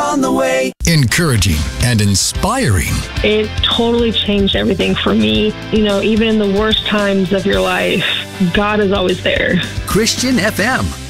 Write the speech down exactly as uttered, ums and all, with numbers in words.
on the way. Encouraging and inspiring. It totally changed everything for me. You know, even in the worst times of your life, God is always there. Christian F M.